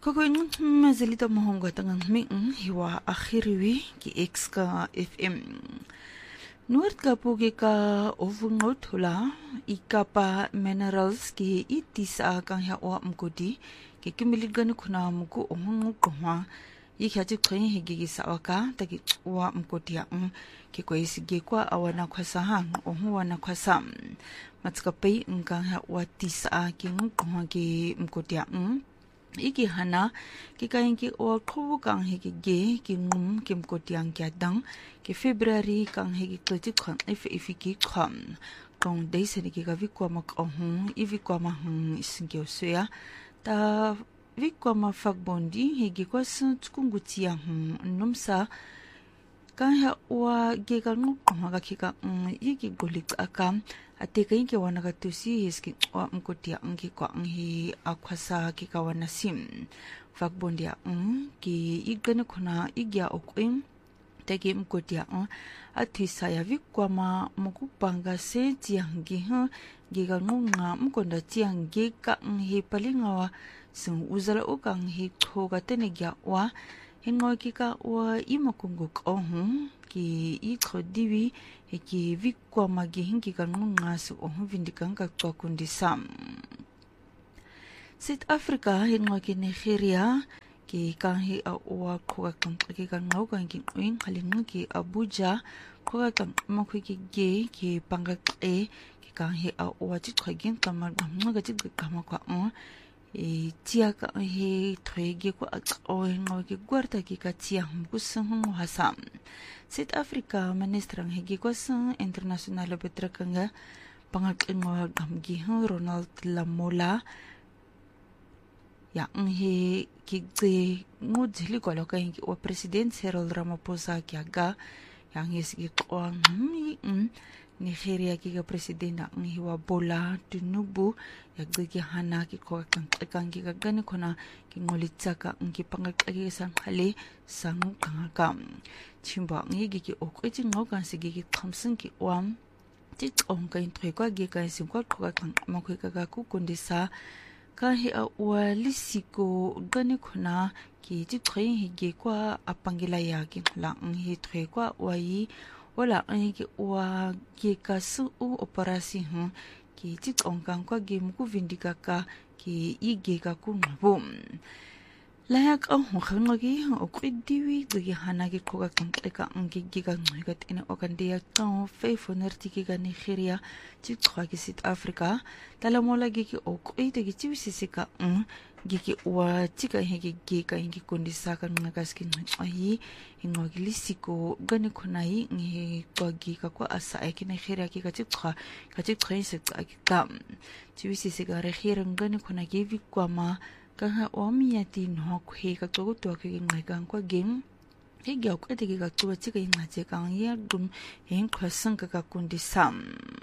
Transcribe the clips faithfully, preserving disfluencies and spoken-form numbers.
Koko ingon mazalita mahongo tangang ming hiwa akhiriwi ki X ka F M. Nuart ka poge ka ovungot hula ikapa minerals ki itisa kang ya wa mkudi ki kimiligani kuna mku ohungu kohwa ikhaji kwenye higigi sawaka taki wa mkudi ya ng ki kwa isige kwa awana kwa sahang ohu wana kwa sam matskapay ngkang ya wa tisa ki ngung kohwa ki mkudi ya ng iki hana ki kain ki o khobu kang he ki ge ki ngum kim ko tiang kya dang ki February kang he ki kloti khon if if ki khom kong dei se ki ga vi kwa mak ohun i vi kwa ma hun isingyo soya ta vi kwa ma fak bondi he ki kwa sun tkungu tiang hun numsa kan ha wa ge ga ngu ko ga ki ka i ki golik akam ate kain ke wana ka tusi hiski wa mkotia ngi kwa ngi akwasa ki kawana sim fakbondia ng ki igane kuna igya okwim tege mkotia ng ati saya vikwa ma mukupanga se tiangi ha giga ngunga mkonda tiangi ka ngi palingawa sung uzala ukang hi khoga tenegya wa hengo ki ka wa imakunguk ohun ki ikhodiwi ki vikwa magi hingi kan ngungasu ohun vindikan ka kwa kundi sam. South Africa hengo ki Nigeria ki kan hi a uwa koga kan ki kan ngau kan ki uing halingu ki Abuja koga kan makwi ki ge ki pangak e ki kan hi a uwa chikwa gen kamar mga chikwa kama kwa un e tia ka he thwege ko o ngo ki gwarta ki ka tia hmkusang mo hasam South Africa ministrang hegi ko sa international betrakanga pangakengwa gamgi ha Ronald Lamola ya nghe ki tse ngudli ko lo kan ki o president Cyril Ramaphosa ki aga yang yesi ko ngmi Nigeria ki ka president ang hiwa Bola Tinubu yaggi hana ki ko kan kan ki ka gani kona ki ngolitsa ka ang ki pangaki sang hali sang kangakam chimba ngi ki okwe ngau kan sigi ki thamsing ki wam ti ong kan thwe kwa gi kan sim kwa ko kan ma khwe ka ka ku kondisa ka hi a wa lisiko gani kona ki ti thwe hi gi kwa apangila ya ki la ng hi thwe kwa wai wala ang ki wa ki ka su u operasi hu ki ti ongkang kwa ge mu ku vindika ka ki i ge ka ku bum layak ang hong gi o kwidiwi gi hana gi ko ka kan ka ang gi gi ka ngai ka tene o kan dia ka fe fonerti ki ka Nigeria ti kwa ki South Africa tala mola gi ki o kwite gi ti wisisi ka ng gi ki wa ti ka he gi gi ka ngi kondisa ka nga ka skin ai ingo gi lisiko gani kunai ngi kwa gi ka kwa asa ai ki Nigeria ki ka ti kwa ka ti kwa se ka ki ka ti wisisi ka re hira ngani kuna gi vi kwa ma ka ha o mi ya ti no khe ka to to ki ngai ka kwa gem he gi ko te gi ka to ti ka nga je ka ya dum hen kwa sang ka ka kondisa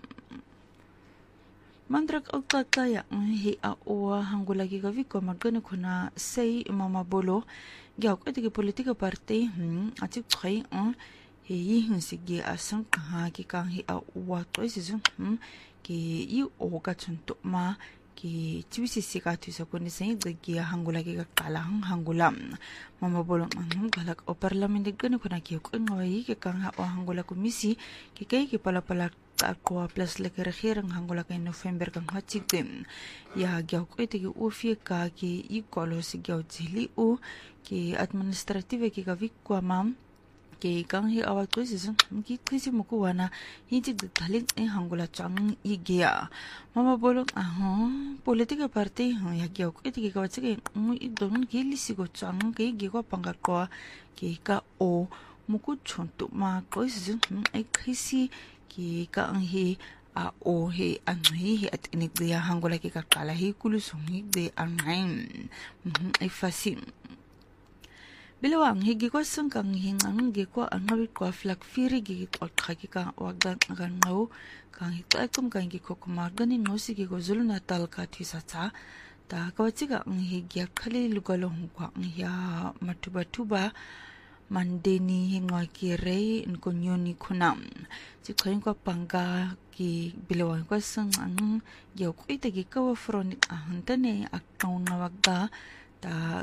Mandrak okta ya he a oa hangula ki ka viko magani kuna sei mama bolo gya ko te ki politika party hm ati khai on he yi hin sigi asang ka ki ka he a oa to isi hm ki yi o ka chun to ma ki chiwisi sika tu so kuni sei gi hangula ki ka kala hangula mama bolo ang galak o parliament gani kuna ki ko ngoi ki ka ha o hangula komisi ki kai ki pala pala ako plus leke regering hangula kay November kang hachitim ya gyaw ko ite ki ufie ka ki ikolo si gyaw jili u ki administrative ki ka vikwa mam ki kang hi awat ko si ki kisi mukuwa na hindi gagaling ay hangula chang igya mama bolong aho politika party ya gyaw ko ite ki kawat sige mu idong gili sigo chang ki giko pangkat ko ki ka o muku chonto ma ko si ay kisi ki ka ang hi a o he ang hi at inigdiya hangula ki kakala hi kulusong higdi ang ngayon ay fasim bilawang higi ko sang kang hingang gi ko ang ngawit ko flak firi gi tot khaki ka wagdan agan ngaw kang hito ay kum kang gi ko kumargani no sige ko Zulu Natal ka ti sa ta ta kawachiga ang higi khali lugalong ko ang ya matuba tuba mandeni hingwa ki rei nkonyoni kunam ti khoin ko panga ki bilawan ko sang ang yaw ko ite gi ka fronik ahantane akkaw nga wagda ta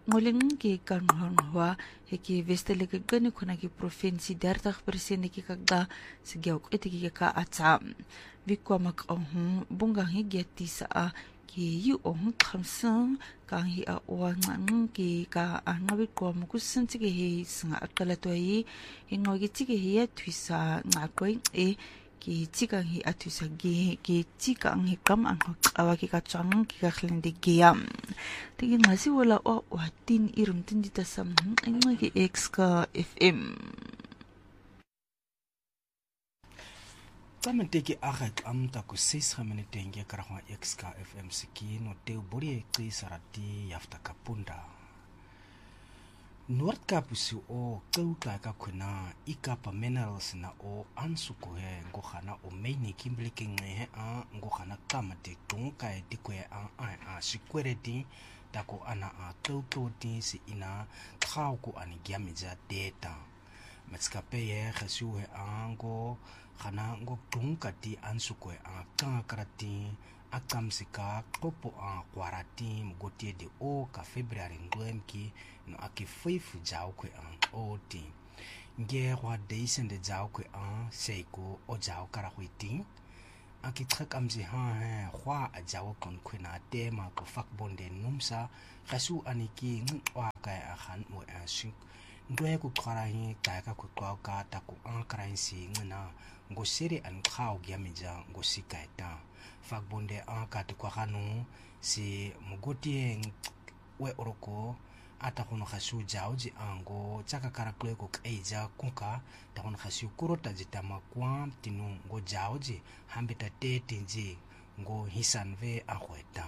Nguling ki kanghwa heki vestele ke gani kuna ki provinsi dertig persen ki kagda sigyawk iti ki ka atsam vikwa mak ohun bungang higyati sa ki yu ohun khamsang kang hi a wang ki ka angawit kwa mukusan tige hi singa akalato yi ingawit tige hi twisa ngakoy e ki tigang hi atusa gi ki tigang hi kam ang awa ki kachang ki kakhlindi giyam tigi ngasi wala o watin irum tindita sam ang gi X ka F M Tsamenteki agak am ta ku ses minute nge karahwa X ka F M siki no te buri ki sarati yafta kapunda North Kapusi o kauta ka kuna ikapa minerals na o ansuko he ngokhana o meini kimbliki ngehe a ngokhana kamati tungka e tikwe a a a security tako ana a kautoti si ina khauku ani gyamiza data matskape ye khasu he ango khana ngo tungka ti ansuko a kankarati akamsika kopo a kwarati mgotie de o ka February ngwemki no aki fifu jao kwe an oti nge wa deisen de jao kwe an seiko o jao karahuiti aki trak amzi ha he hwa a jao kon kwe na tema ko fakbonde numsa khasu aniki ngwa ka a khan mo a sink ndwe ku kharahi ka ka ku kwa ka ta ku an karainsi ngna ngo sere an khao gyamija ngo sikaita fakbonde an ka te kwa khanu si mugotie we oroko ata kono khasu jaoji ango chaka karakle ko eja kunka ta kono khasu kurota jitama kwa tinu ngo jaoji hambeta tetinji ngo hisanve ahweta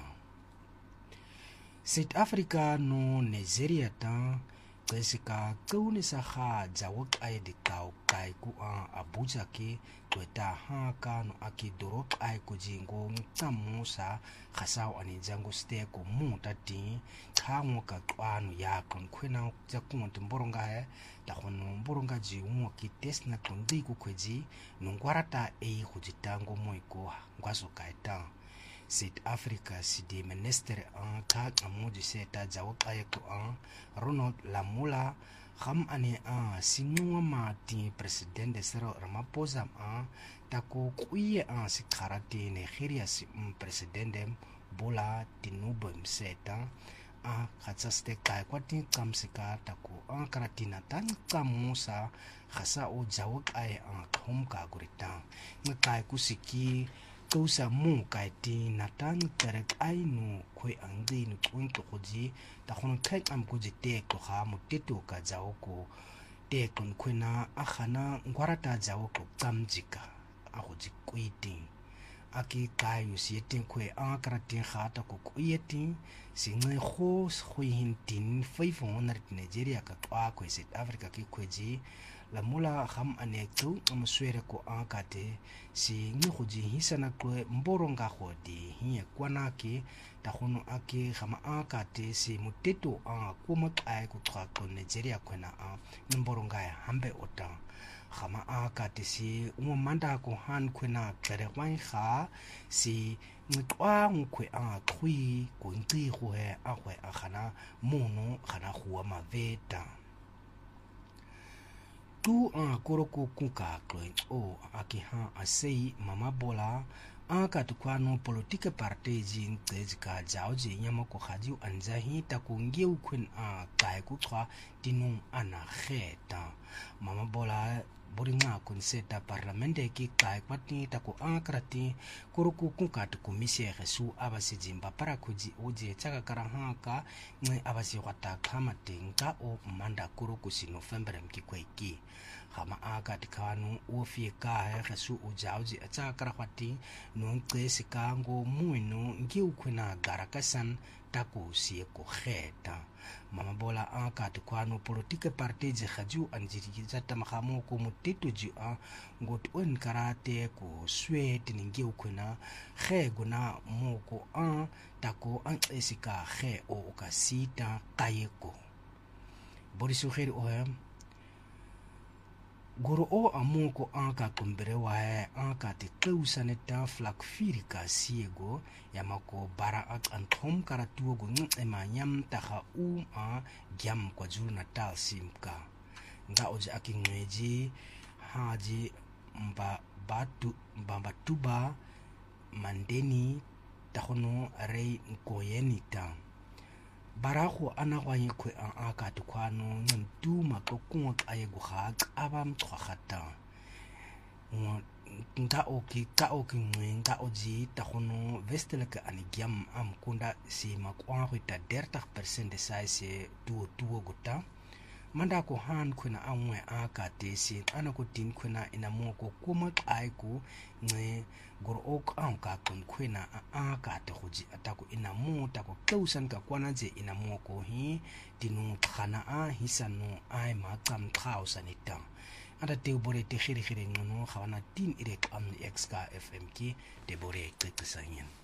South Africa no Nigeria ta Jessica kauni saha jawok ay di kau kai ku a Abuja ki tweta ha ka no aki dorok ay ku jingo tamusa khasao ani jango ste ko muta ti khango ka kwanu ya kon khwena ja ku mboronga he ta khono mboronga ji umo ki test na tondi ku kweji no ngwarata e ku jitango moiko ngwaso kaita South Africa si di minister an ka amuji seta jawok ay ku an Ronald Lamola kham ane a sinua mati president Cyril Ramaphosa a tako kuye a sikarate Nigeria si president Bola Tinubu mseta a khatsaste kai kwati kamsika tako a karatina tan kamusa khasa o jawok ay a khomka gurita ngai kusiki Kausa mu kaiti natang terek ainu kwe angdi nu kwento koji ta khono kai am koji te ko ha mu teto ka jaoko te kon kwena akhana ngwarata jaoko kamjika a hoji kwiti aki kayu siete kwe akrati khata ko kuyeti singe kho khoi hintin five hundred Nigeria ka twa kwe South Africa ki kweji la mula kham anektu amuswere ko ankate si ngi khoji hisana ko mboronga khodi hiye kwanaki ta khono aki khama ankate si muteto a kuma kai ku twa ko Nigeria kwena a mboronga ya hambe ota khama ankate si umanda ko han kwena kere wai kha si ngtwa ngkwe a khui ko nti ho he a hwe a khana munu khana khuwa maveta tu a koroko kuka kloin o aki ha asei mama bola aka tukwano politika parteji ntezika jaoji nyama ko khaju anjahi takungi ukwen a kai ku khwa tinu ana kheta mama bola boringa konseta parlamente ki kai kwati taku akrati koroko kuka tu komisie resu abasi jimba para kuji oje chaka karahaka ngai abasi wata kama tenga o manda koroko si November mkikweki khama aka tikanu ofika he resu ujauji achaka karakwati no nqesi kango muino ngi ukwena garakasan taku sie ko kheta mama bola aka tikwano politika parteji khaju anjiri jata makhamo ko mutito ji a ngot on karate ko swet ningi ukwena khe guna moko a tako an esika khe o ka sita kayeko borisu khere o goro o amoko anka kumbere wae anka te kleusane ta flak firika siego yamako bara ak antom karatuo go ngema nyam taha um a gyam kwa Zulu Natal simka nga oje akingweji haji mba batu mbamba tuba mandeni tahono rei nkoyenita barago ana go yekwe a aka tukwano ntu makokwa ayego ha aba mtwagata nda oki ka oki nda oji tahono vesteleke anigiam amkunda si makwa hita dertig percent de size tuo tuo gota manda ko han kuna amwe aka te si ana ko tin kuna ina moko kuma aiku nge gor ok anka kun kuna aka te hoji atako ina mo tako klausan ka kwana je ina moko hi tinu khana a hisano ai ma kam khausanita ada te bore te khiri khiri ngono khawana tin ire am x ka fm ki te bore te tsanyen